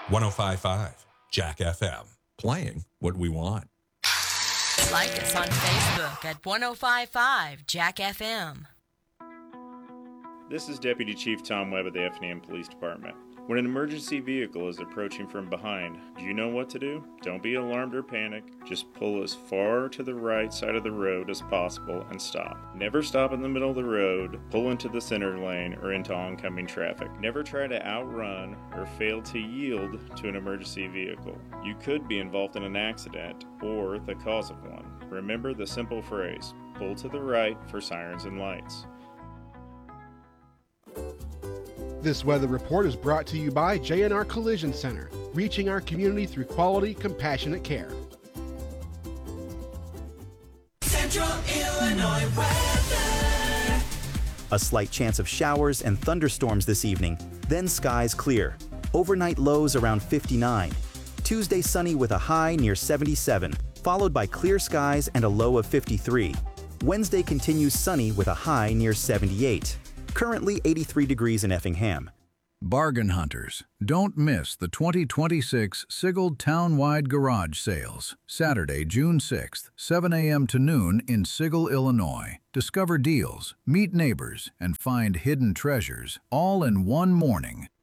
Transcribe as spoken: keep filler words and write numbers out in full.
one oh five point five Jack F M. Playing what we want. Like us on Facebook at one oh five point five Jack F M. This is Deputy Chief Tom Webb of the Effingham Police Department. When an emergency vehicle is approaching from behind, do you know what to do? Don't be alarmed or panic. Just pull as far to the right side of the road as possible and stop. Never stop in the middle of the road, pull into the center lane, or into oncoming traffic. Never try to outrun or fail to yield to an emergency vehicle. You could be involved in an accident or the cause of one. Remember the simple phrase, pull to the right for sirens and lights. This weather report is brought to you by J and R Collision Center, reaching our community through quality, compassionate care. Central Illinois weather. A slight chance of showers and thunderstorms this evening, then skies clear. Overnight lows around fifty-nine. Tuesday sunny with a high near seventy-seven, followed by clear skies and a low of fifty-three. Wednesday continues sunny with a high near seventy-eight. Currently eighty-three degrees in Effingham. Bargain hunters, don't miss the twenty twenty-six Sigel Townwide Garage Sales, Saturday, June sixth, seven a m to noon in Sigel, Illinois. Discover deals, meet neighbors, and find hidden treasures all in one morning.